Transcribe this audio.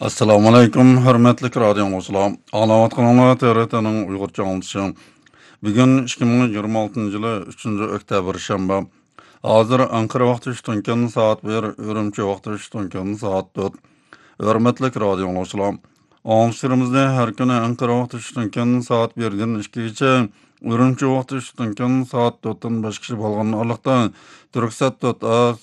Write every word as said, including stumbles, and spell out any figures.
Assalamu alaykum, hörmetli radio dinləyicilər. Anlatqanlar T R T'nin Uyğurca anlatışı. Bugün ikki ming yigirma oltinchi yılı uchinchi oktyabr şənbə. Hazır Ankara vaxtı üçtən saat bir, Ürümçi vaxtı üçtən saat dört. Hörmetli radio dinləyicilər. Anlatışlarımızda hər gün Ankara vaxtı üçtən saat birdən ikkigacha, Ürümçi vaxtı üçtən saat dörtdən başqa bolğan aralықта Türksat dot A,